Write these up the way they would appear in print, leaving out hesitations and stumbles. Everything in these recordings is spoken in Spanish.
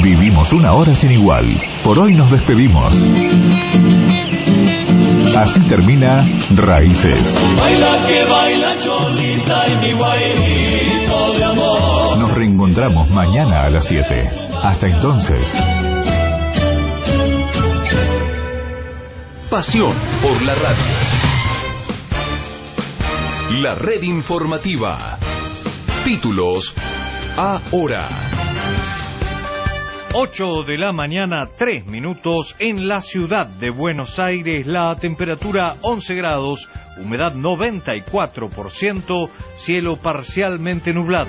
Vivimos una hora sin igual. Por hoy nos despedimos. Así termina Raíces. Baila que baila Cholita y mi guairito de amor. Nos reencontramos mañana a las 7. Hasta entonces. Pasión por la radio. La red informativa. Títulos ahora. 8 de la mañana, 3 minutos, en la ciudad de Buenos Aires, la temperatura 11 grados, humedad 94%, cielo parcialmente nublado.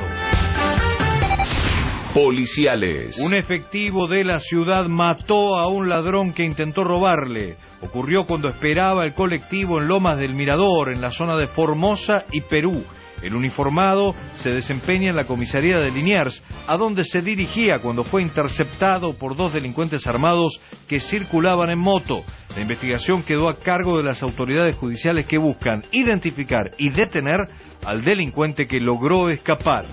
Policiales. Un efectivo de la ciudad mató a un ladrón que intentó robarle. Ocurrió cuando esperaba el colectivo en Lomas del Mirador, en la zona de Formosa y Perú. El uniformado se desempeña en la comisaría de Liniers, a donde se dirigía cuando fue interceptado por 2 delincuentes armados que circulaban en moto. La investigación quedó a cargo de las autoridades judiciales que buscan identificar y detener al delincuente que logró escapar.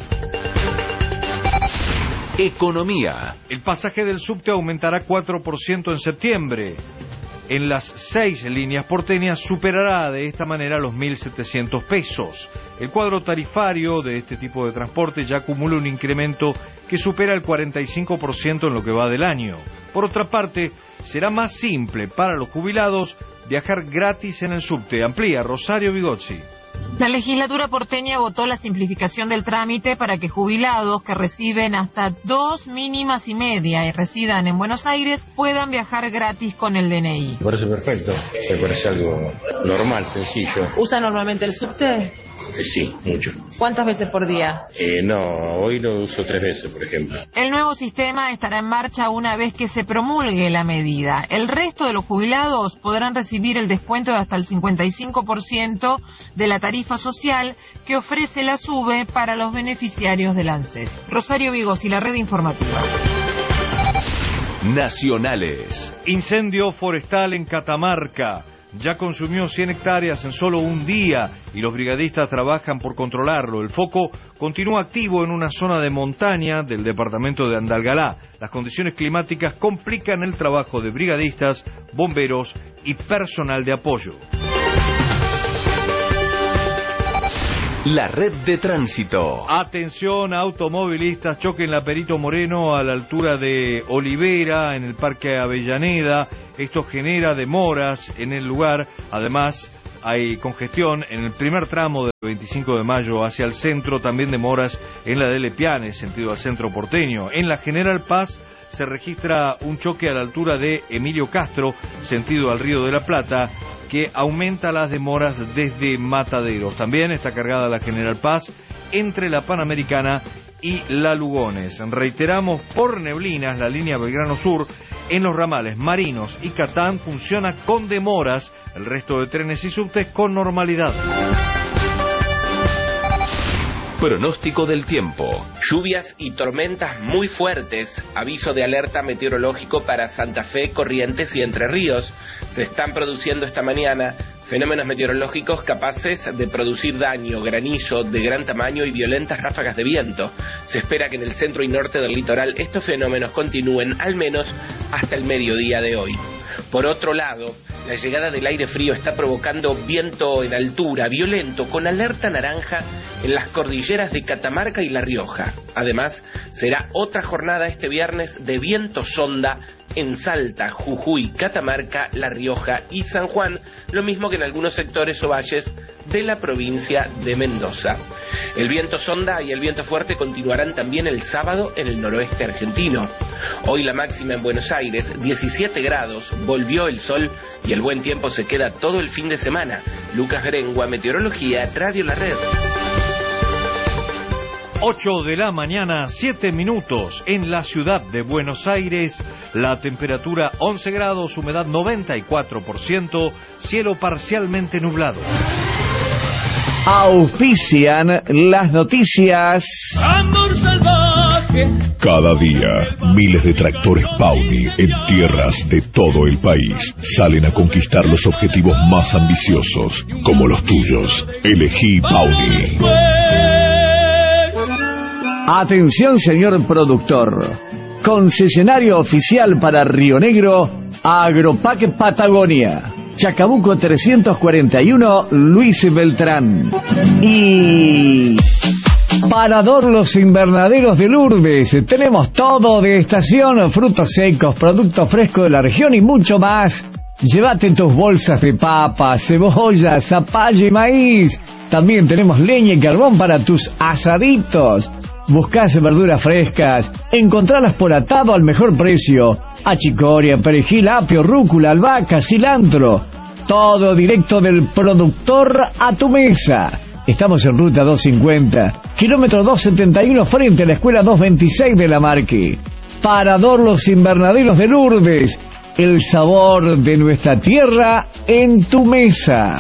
Economía. El pasaje del subte aumentará 4% en septiembre. En las 6 líneas porteñas superará de esta manera los 1.700 pesos. El cuadro tarifario de este tipo de transporte ya acumula un incremento que supera el 45% en lo que va del año. Por otra parte, será más simple para los jubilados viajar gratis en el subte. Amplía Rosario Vigozzi. La legislatura porteña votó la simplificación del trámite para que jubilados que reciben hasta 2 mínimas y media y residan en Buenos Aires puedan viajar gratis con el DNI. Me parece perfecto, me parece algo normal, sencillo. ¿Usa normalmente el subte? Sí, mucho. ¿Cuántas veces por día? No, hoy lo uso 3 veces, por ejemplo. El nuevo sistema estará en marcha una vez que se promulgue la medida. El resto de los jubilados podrán recibir el descuento de hasta el 55% de la tarifa social que ofrece la SUBE para los beneficiarios del ANSES. Rosario Vigos y la red informativa. Nacionales. Incendio forestal en Catamarca. Ya consumió 100 hectáreas en solo un día y los brigadistas trabajan por controlarlo. El foco continúa activo en una zona de montaña del departamento de Andalgalá. Las condiciones climáticas complican el trabajo de brigadistas, bomberos y personal de apoyo. La red de tránsito. Atención, automovilistas, choque en la Perito Moreno a la altura de Olivera, en el Parque Avellaneda. Esto genera demoras en el lugar. Además, hay congestión en el primer tramo del 25 de mayo hacia el centro. También demoras en la de Lepiane, sentido al centro porteño. En la General Paz se registra un choque a la altura de Emilio Castro, sentido al Río de la Plata, que aumenta las demoras desde Mataderos. También está cargada la General Paz entre la Panamericana y la Lugones. Reiteramos, por neblinas, la línea Belgrano Sur en los ramales Marinos y Catán funciona con demoras. El resto de trenes y subtes con normalidad. Pronóstico del tiempo. Lluvias y tormentas muy fuertes. Aviso de alerta meteorológico para Santa Fe, Corrientes y Entre Ríos. Se están produciendo esta mañana fenómenos meteorológicos capaces de producir daño, granizo de gran tamaño y violentas ráfagas de viento. Se espera que en el centro y norte del litoral estos fenómenos continúen al menos hasta el mediodía de hoy. Por otro lado, la llegada del aire frío está provocando viento en altura, violento, con alerta naranja en las cordilleras de Catamarca y La Rioja. Además, será otra jornada este viernes de viento sonda en Salta, Jujuy, Catamarca, La Rioja y San Juan, lo mismo que en algunos sectores o valles de la provincia de Mendoza. El viento sonda y el viento fuerte continuarán también el sábado en el noroeste argentino. Hoy la máxima en Buenos Aires, 17 grados, volvió el sol y el buen tiempo se queda todo el fin de semana. Lucas Berengua, Meteorología, Radio La Red. 8 de la mañana, 7 minutos, en la ciudad de Buenos Aires, la temperatura 11 grados, humedad 94%, cielo parcialmente nublado. Auspician las noticias. Amor salvaje. Cada día, miles de tractores Pauni en tierras de todo el país salen a conquistar los objetivos más ambiciosos, como los tuyos. Elegí Pauni. Atención, señor productor. concesionario oficial para Río Negro, Agropack Patagonia. Chacabuco 341, Luis Beltrán. Y Parador Los Invernaderos de Lourdes. Tenemos todo de estación, frutos secos, productos frescos de la región y mucho más. Llévate tus bolsas de papas, cebollas, zapallo y maíz. También tenemos leña y carbón para tus asaditos. Buscás verduras frescas, encontralas por atado al mejor precio. Achicoria, perejil, apio, rúcula, albahaca, cilantro. Todo directo del productor a tu mesa. Estamos en ruta 250, kilómetro 271, frente a la escuela 226 de La Marque. Parador Los Invernaderos de Lourdes. El sabor de nuestra tierra en tu mesa.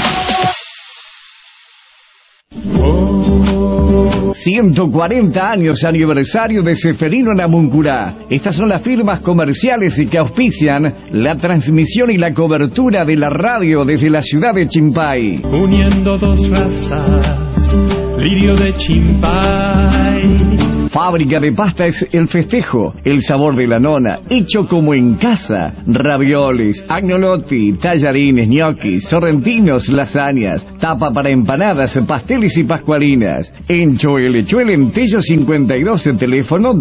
140 años aniversario de Ceferino Namuncurá. Estas son las firmas comerciales y que auspician la transmisión y la cobertura de la radio desde la ciudad de Chimpay. Uniendo dos razas, lirio de Chimpay. Fábrica de pasta es El Festejo, el sabor de la nona, hecho como en casa. Ravioles, agnolotti, tallarines, ñoquis, sorrentinos, lasañas, tapa para empanadas, pasteles y pascualinas. En Choelechuel, en Tello 52, el teléfono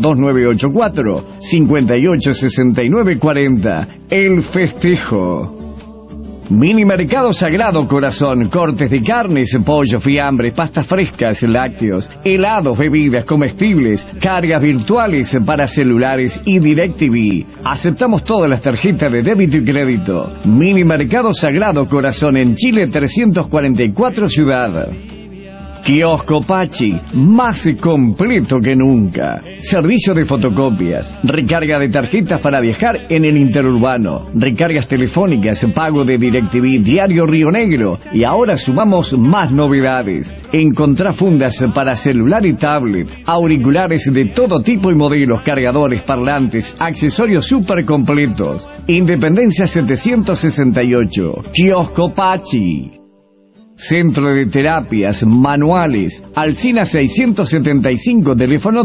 2984-586940. El Festejo. Mini Mercado Sagrado Corazón, cortes de carnes, pollo, fiambre, pastas frescas, lácteos, helados, bebidas, comestibles, cargas virtuales para celulares y DirecTV. Aceptamos todas las tarjetas de débito y crédito. Mini Mercado Sagrado Corazón en Chile 344 Ciudad. Kiosco Pachi, más completo que nunca. Servicio de fotocopias, recarga de tarjetas para viajar en el interurbano, recargas telefónicas, pago de DirecTV, Diario Río Negro. Y ahora sumamos más novedades. Encontrá fundas para celular y tablet, auriculares de todo tipo y modelos, cargadores, parlantes, accesorios súper completos. Independencia 768, Kiosco Pachi. Centro de Terapias Manuales, Alsina 675, teléfono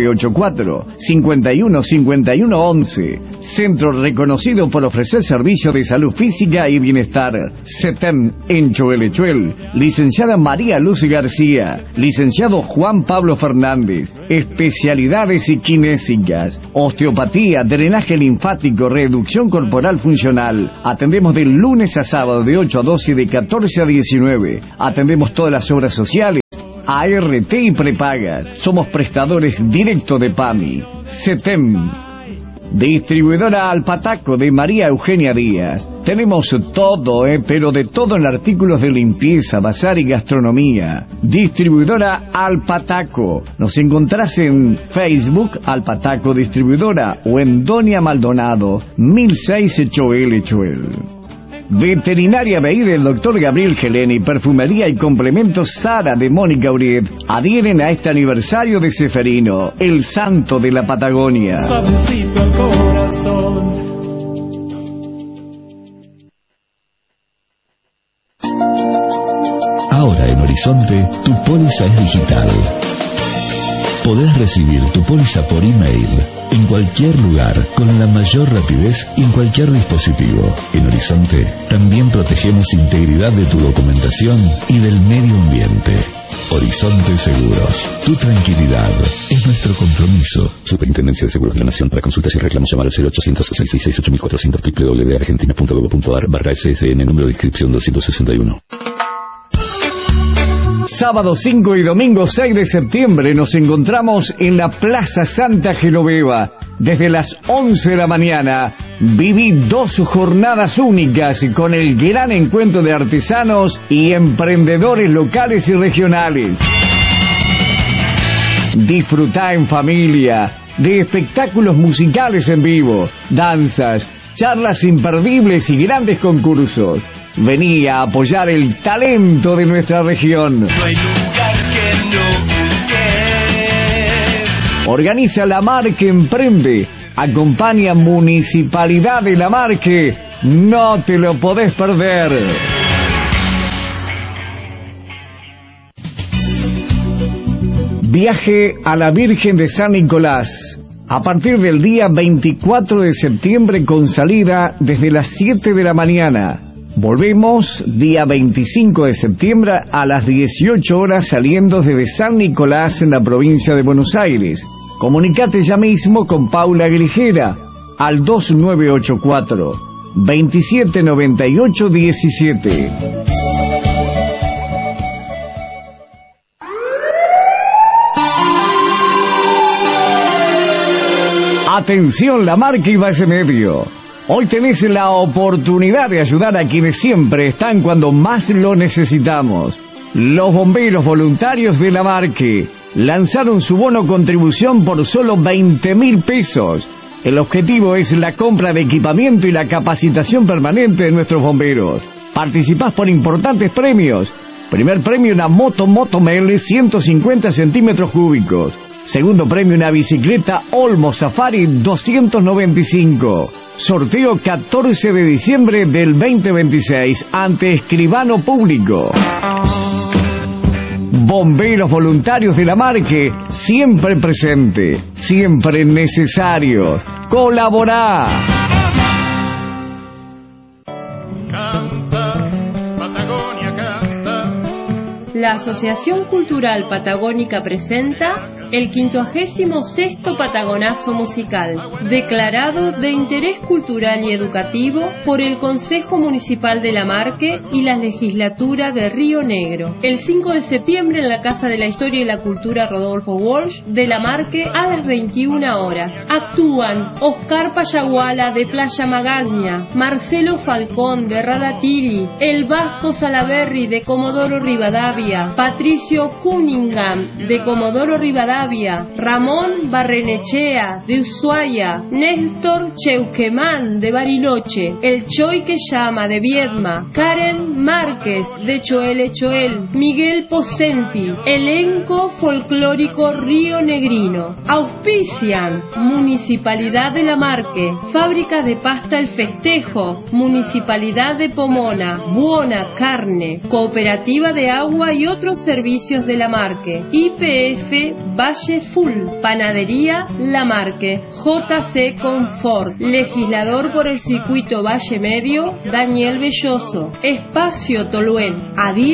2984-515111. Centro reconocido por ofrecer servicios de salud física y bienestar. CETEM en Choelechuel. Licenciada María Luz García. Licenciado Juan Pablo Fernández. Especialidades y kinésicas. Osteopatía, drenaje linfático, reducción corporal funcional. Atendemos de lunes a sábado de 8 a 12 y de 14 a 19. Atendemos todas las obras sociales, ART y prepagas. Somos prestadores directos de PAMI. CETEM. Distribuidora Alpataco de María Eugenia Díaz. Tenemos todo, pero de todo en artículos de limpieza, bazar y gastronomía. Distribuidora Alpataco. Nos encontrás en Facebook, Alpataco Distribuidora, o en Doña Maldonado, 1006 Choelechuel. Veterinaria BI del Dr. Gabriel Geleni, perfumería y complementos Sara de Mónica Uriet adhieren a este aniversario de Ceferino, el santo de la Patagonia. Suavecito al corazón. Ahora en Horizonte, tu póliza es digital. Podés recibir tu póliza por email en cualquier lugar, con la mayor rapidez y en cualquier dispositivo. En Horizonte también protegemos integridad de tu documentación y del medio ambiente. Horizonte Seguros, tu tranquilidad es nuestro compromiso. Superintendencia de Seguros de la Nación. Para consultas y reclamos llamar al 0800-666-8400 www.argentina.gov.ar/SSN, número de inscripción 261. Sábado 5 y domingo 6 de septiembre nos encontramos en la Plaza Santa Genoveva. Desde las 11 de la mañana viví 2 jornadas únicas con el gran encuentro de artesanos y emprendedores locales y regionales. Disfrutá en familia de espectáculos musicales en vivo, danzas, charlas imperdibles y grandes concursos. Vení a apoyar el talento de nuestra región. No hay lugar que no busques. Organiza La Marque Emprende. Acompaña Municipalidad de La Marque. No te lo podés perder. Viaje a la Virgen de San Nicolás. a partir del día 24 de septiembre con salida desde las 7 de la mañana. Volvemos día 25 de septiembre a las 18 horas saliendo desde San Nicolás en la provincia de Buenos Aires. Comunicate ya mismo con Paula Grijera al 2984 2798 17. Atención Lamarque y Valle Medio. Hoy tenés la oportunidad de ayudar a quienes siempre están cuando más lo necesitamos. Los bomberos voluntarios de Lamarque lanzaron su bono contribución por solo 20.000 pesos. El objetivo es la compra de equipamiento y la capacitación permanente de nuestros bomberos. Participás por importantes premios. Primer premio, una Motomel 150 centímetros cúbicos. Segundo premio, una bicicleta Olmo Safari 295. Sorteo 14 de diciembre del 2026 ante escribano público. Bomberos voluntarios de Lamarque, siempre presente, siempre necesarios. ¡Colaborá! Canta, Patagonia canta. La Asociación Cultural Patagónica presenta el 56º Patagonazo Musical, declarado de interés cultural y educativo por el Consejo Municipal de Lamarque y la Legislatura de Río Negro. El 5 de septiembre en la Casa de la Historia y la Cultura Rodolfo Walsh de Lamarque a las 21 horas. Actúan Oscar Payaguala de Playa Magaña, Marcelo Falcón de Radatili, el Vasco Salaberry de Comodoro Rivadavia, Patricio Cunningham de Comodoro Rivadavia, Ramón Barrenechea de Ushuaia, Néstor Cheuquemán de Bariloche, el Choy que llama de Viedma, Karen Márquez de Choel, Miguel Pocenti, elenco folclórico Río Negrino. Auspician Municipalidad de Lamarque, Fábrica de Pasta El Festejo, Municipalidad de Pomona, Buona Carne, Cooperativa de Agua y otros servicios de Lamarque, IPF Valle Full, Panadería Lamarque, JC Confort, legislador por el circuito Valle Medio, Daniel Belloso, Espacio Toluén, a 10